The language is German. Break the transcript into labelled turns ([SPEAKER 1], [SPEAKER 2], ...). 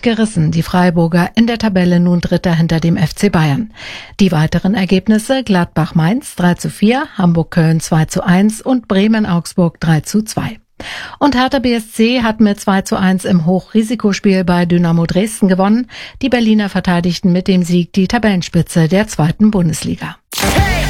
[SPEAKER 1] hat gerissen. Die Freiburger in der Tabelle nun Dritter hinter dem FC Bayern. Die weiteren Ergebnisse: Gladbach-Mainz 3:4, Hamburg-Köln 2:1 und Bremen-Augsburg 3:2. Und Hertha BSC hat mit 2:1 im Hochrisikospiel bei Dynamo Dresden gewonnen. Die Berliner verteidigten mit dem Sieg die Tabellenspitze der 2. Bundesliga.
[SPEAKER 2] Hey!